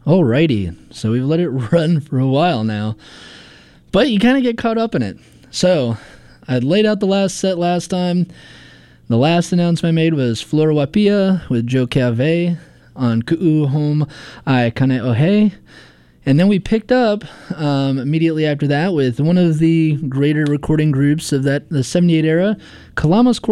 Alrighty, so we've let it run for a while now, but you kind of get caught up in it. So I laid out the last set last time. The last announcement I made was Flora Wapia with Joe Cave on Ku'u Home Ai Kane Ohe. And then we picked up immediately after that with one of the greater recording groups of the 78 era, Kalama's